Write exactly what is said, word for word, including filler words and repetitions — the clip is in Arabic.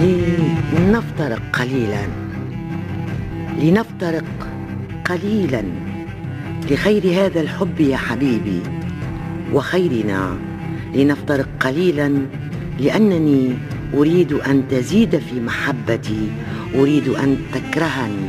لنفترق قليلا، لنفترق قليلا لخير هذا الحب يا حبيبي وخيرنا. لنفترق قليلا لأنني أريد أن تزيد في محبتي، أريد أن تكرهني.